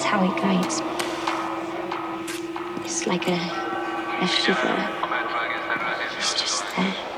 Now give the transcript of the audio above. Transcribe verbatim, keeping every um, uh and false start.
how it guides me. It's like a, a shiver. It's just there.